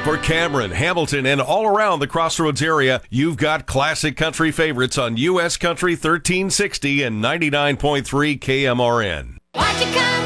For Cameron, Hamilton, and all around the Crossroads area, you've got classic country favorites on U.S. Country 1360 and 99.3 KMRN. Why'd you come